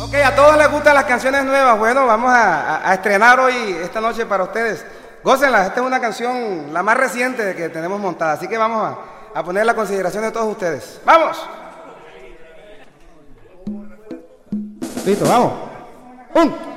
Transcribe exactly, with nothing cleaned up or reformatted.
Ok, a todos les gustan las canciones nuevas. Bueno, vamos a, a, a estrenar hoy, esta noche para ustedes. Gócenla, esta es una canción, la más reciente que tenemos montada. Así que vamos a, a poner la consideración de todos ustedes. ¡Vamos! Listo, vamos. Un.